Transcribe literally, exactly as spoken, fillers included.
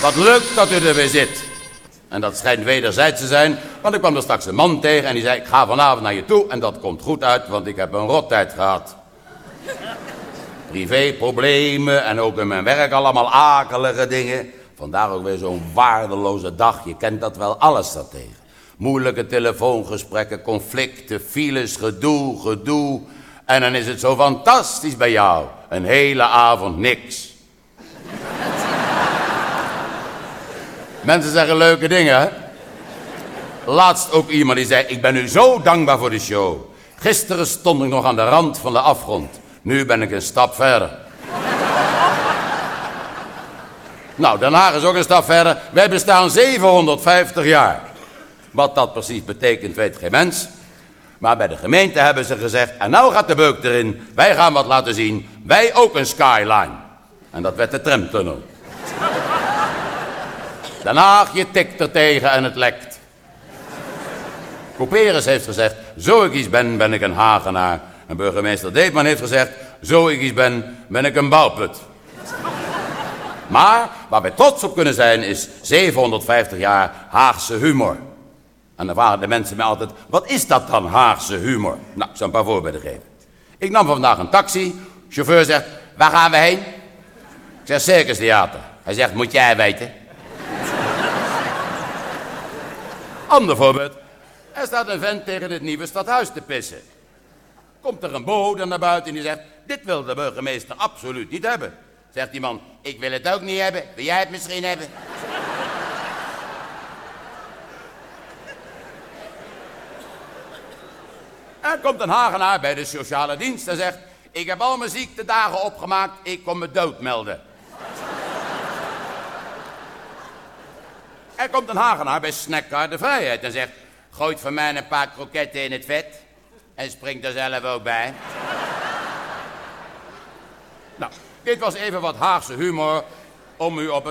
Wat leuk dat u er weer zit. En dat schijnt wederzijds te zijn, want ik kwam er straks een man tegen en die zei... ik ga vanavond naar je toe en dat komt goed uit, want ik heb een rottijd gehad. Privéproblemen en ook in mijn werk allemaal akelige dingen. Vandaar ook weer zo'n waardeloze dag. Je kent dat wel, alles staat tegen. Moeilijke telefoongesprekken, conflicten, files, gedoe, gedoe. En dan is het zo fantastisch bij jou. Een hele avond niks. Mensen zeggen leuke dingen, hè? Laatst ook iemand die zei, ik ben u zo dankbaar voor de show. Gisteren stond ik nog aan de rand van de afgrond. Nu ben ik een stap verder. Nou, Den Haag is ook een stap verder. Wij bestaan zevenhonderdvijftig jaar. Wat dat precies betekent, weet geen mens. Maar bij de gemeente hebben ze gezegd, en nou gaat de beuk erin. Wij gaan wat laten zien. Wij ook een skyline. En dat werd de tramtunnel. Den Haag, je tikt er tegen en het lekt. Couperus heeft gezegd, zo ik iets ben, ben ik een Hagenaar. En burgemeester Deetman heeft gezegd, zo ik iets ben, ben ik een bouwput. Maar waar wij trots op kunnen zijn is zevenhonderdvijftig jaar Haagse humor. En dan vragen de mensen mij altijd, wat is dat dan, Haagse humor? Nou, ik zal een paar voorbeelden geven. Ik nam vandaag een taxi. Chauffeur zegt, waar gaan we heen? Ik zeg, Circus Theater. Hij zegt, moet jij weten? Ander voorbeeld. Er staat een vent tegen het nieuwe stadhuis te pissen. Komt er een bewoner naar buiten en die zegt, dit wil de burgemeester absoluut niet hebben. Zegt die man, ik wil het ook niet hebben. Wil jij het misschien hebben? En komt een Hagenaar bij de sociale dienst en zegt, ik heb al mijn ziektedagen opgemaakt, ik kom me dood melden. Er komt een Hagenaar bij Snackcar de Vrijheid en zegt, gooit voor mij een paar kroketten in het vet en springt er zelf ook bij. Nou, dit was even wat Haagse humor om u op het